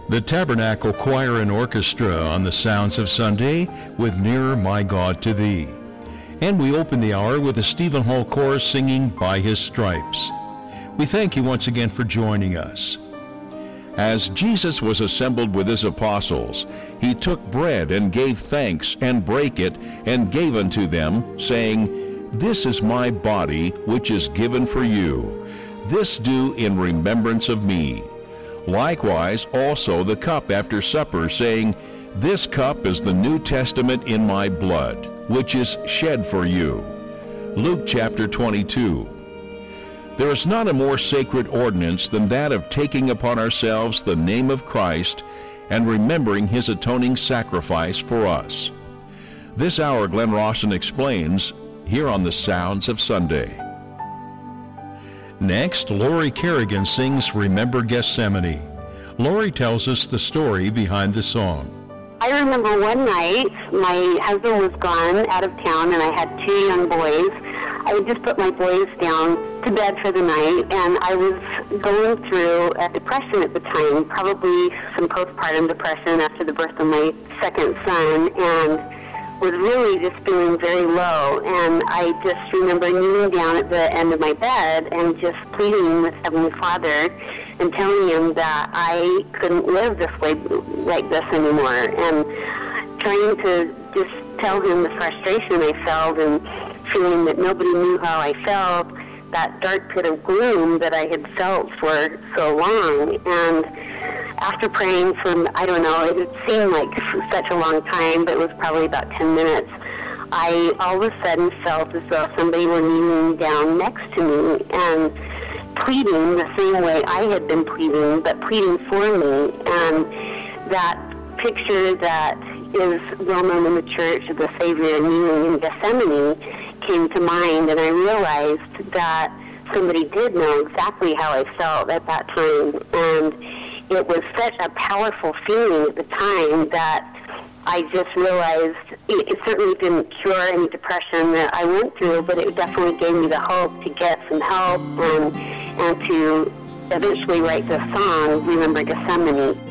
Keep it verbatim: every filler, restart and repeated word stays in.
The Tabernacle Choir and Orchestra on the Sounds of Sunday with Nearer My God to Thee. And we open the hour with the Stephen Hall Chorus singing By His Stripes. We thank you once again for joining us. As Jesus was assembled with his apostles, he took bread and gave thanks and brake it and gave unto them, saying, This is my body which is given for you. This do in remembrance of me. Likewise also the cup after supper, saying, This cup is the New Testament in my blood, which is shed for you. Luke chapter twenty-two. There is not a more sacred ordinance than that of taking upon ourselves the name of Christ and remembering his atoning sacrifice for us. This hour, Glenn Rawson explains here on the Sounds of Sunday. Next, Lori Kerrigan sings Remember Gethsemane. Lori tells us the story behind the song. I remember one night, my husband was gone out of town and I had two young boys. I had just put my boys down to bed for the night, and I was going through a depression at the time, probably some postpartum depression after the birth of my second son, and was really just feeling very low. And I just remember kneeling down at the end of my bed and just pleading with Heavenly Father and telling him that I couldn't live this way like this anymore, and trying to just tell him the frustration I felt and feeling that nobody knew how I felt, that dark pit of gloom that I had felt for so long. And after praying for, I don't know, it seemed like such a long time, but it was probably about ten minutes, I all of a sudden felt as though somebody were kneeling down next to me and pleading the same way I had been pleading, but pleading for me. And that picture that is well known in the church of the Savior kneeling in Gethsemane came to mind, and I realized that somebody did know exactly how I felt at that time. And it was such a powerful feeling at the time that I just realized it, it certainly didn't cure any depression that I went through, but it definitely gave me the hope to get some help and, and to eventually write this song, Remember Gethsemane.